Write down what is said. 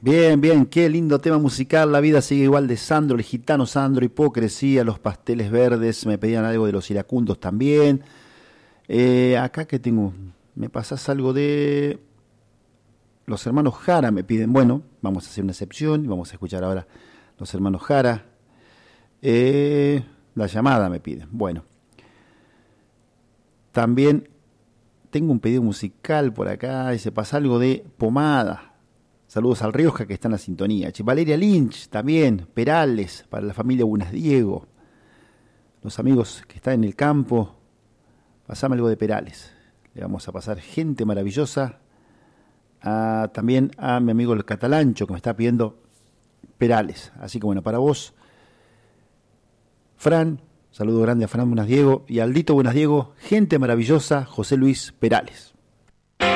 Bien, bien, qué lindo tema musical. La vida sigue igual de Sandro, el gitano Sandro, Hipocresía, Los Pasteles Verdes. Me pedían algo de Los Iracundos también. Acá que tengo, me pasás algo de Los Hermanos Jara, me piden. Bueno, vamos a hacer una excepción y vamos a escuchar ahora Los Hermanos Jara. La llamada me piden. Bueno, también tengo un pedido musical por acá y se pasa algo de Pomada. Saludos al Rioja que está en la sintonía. Che, Valeria Lynch también, Perales, para la familia Buenas Diego. Los amigos que están en el campo, pasame algo de Perales. Le vamos a pasar gente maravillosa. También a mi amigo el Catalancho que me está pidiendo Perales. Así que bueno, para vos, Fran, saludo grande a Fran Buenas Diego y a Aldito Buenas Diego, gente maravillosa, José Luis Perales.